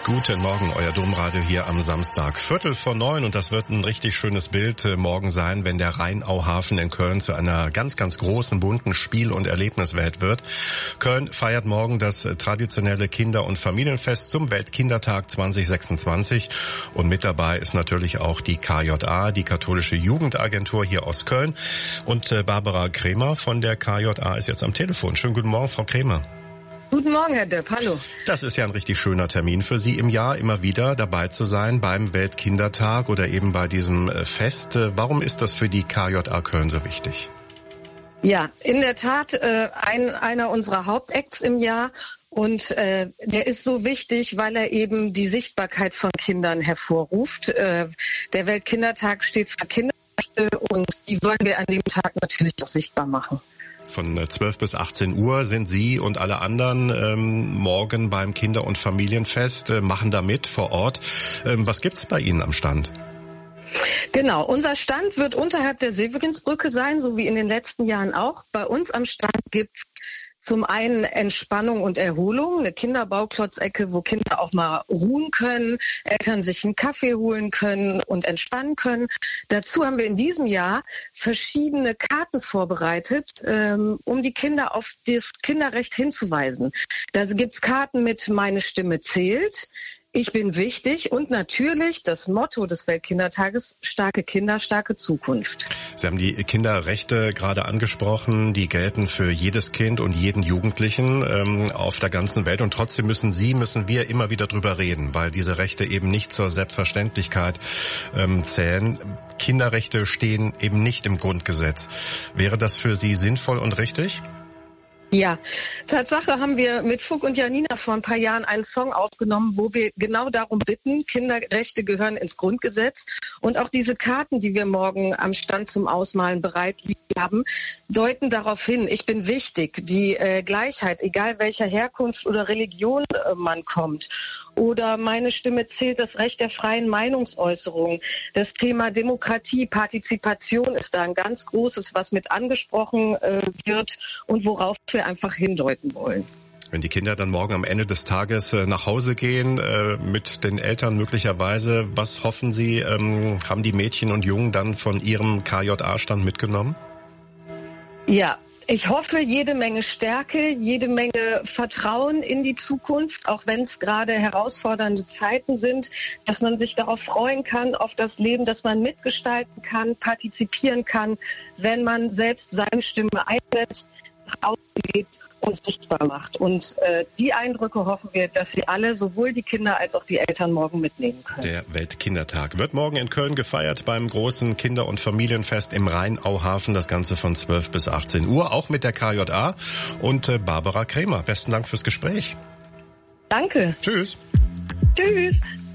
Guten Morgen, euer Domradio hier am Samstag, 8:45, und das wird ein richtig schönes Bild morgen sein, wenn der Rheinauhafen in Köln zu einer ganz, ganz großen, bunten Spiel- und Erlebniswelt wird. Köln feiert morgen das traditionelle Kinder- und Familienfest zum Weltkindertag 2026 und mit dabei ist natürlich auch die KJA, die Katholische Jugendagentur hier aus Köln, und Barbara Krämer von der KJA ist jetzt am Telefon. Schönen guten Morgen, Frau Krämer. Guten Morgen, Herr Depp, hallo. Das ist ja ein richtig schöner Termin für Sie im Jahr, immer wieder dabei zu sein beim Weltkindertag oder eben bei diesem Fest. Warum ist das für die KJA Köln so wichtig? Ja, in der Tat einer unserer Hauptacts im Jahr. Und der ist so wichtig, weil er eben die Sichtbarkeit von Kindern hervorruft. Der Weltkindertag steht für Kinderrechte und die wollen wir an dem Tag natürlich auch sichtbar machen. Von 12 bis 18 Uhr sind Sie und alle anderen morgen beim Kinder- und Familienfest, machen da mit vor Ort. Was gibt's bei Ihnen am Stand? Genau, unser Stand wird unterhalb der Severinsbrücke sein, so wie in den letzten Jahren auch. Bei uns am Stand gibt's zum einen Entspannung und Erholung, eine Kinderbauklotz-Ecke, wo Kinder auch mal ruhen können, Eltern sich einen Kaffee holen können und entspannen können. Dazu haben wir in diesem Jahr verschiedene Karten vorbereitet, um die Kinder auf das Kinderrecht hinzuweisen. Da gibt's Karten mit "Meine Stimme zählt", "Ich bin wichtig" und natürlich das Motto des Weltkindertages: starke Kinder, starke Zukunft. Sie haben die Kinderrechte gerade angesprochen, die gelten für jedes Kind und jeden Jugendlichen auf der ganzen Welt, und trotzdem müssen wir immer wieder drüber reden, weil diese Rechte eben nicht zur Selbstverständlichkeit zählen. Kinderrechte stehen eben nicht im Grundgesetz. Wäre das für Sie sinnvoll und richtig? Ja, Tatsache haben wir mit Fug und Janina vor ein paar Jahren einen Song aufgenommen, wo wir genau darum bitten, Kinderrechte gehören ins Grundgesetz. Und auch diese Karten, die wir morgen am Stand zum Ausmalen bereit liegen haben, deuten darauf hin: Ich bin wichtig, die Gleichheit, egal welcher Herkunft oder Religion man kommt. Oder "Meine Stimme zählt", das Recht der freien Meinungsäußerung. Das Thema Demokratie, Partizipation ist da ein ganz großes, was mit angesprochen wird und worauf wir einfach hindeuten wollen. Wenn die Kinder dann morgen am Ende des Tages nach Hause gehen, mit den Eltern möglicherweise, was hoffen Sie, haben die Mädchen und Jungen dann von ihrem KJA-Stand mitgenommen? Ja, ich hoffe, jede Menge Stärke, jede Menge Vertrauen in die Zukunft, auch wenn es gerade herausfordernde Zeiten sind, dass man sich darauf freuen kann, auf das Leben, dass man mitgestalten kann, partizipieren kann, wenn man selbst seine Stimme einsetzt, nach außen geht und sichtbar macht. Und die Eindrücke hoffen wir, dass Sie alle, sowohl die Kinder als auch die Eltern, morgen mitnehmen können. Der Weltkindertag wird morgen in Köln gefeiert beim großen Kinder- und Familienfest im Rheinauhafen. Das Ganze von 12 bis 18 Uhr, auch mit der KJA und Barbara Krämer. Besten Dank fürs Gespräch. Danke. Tschüss. Tschüss.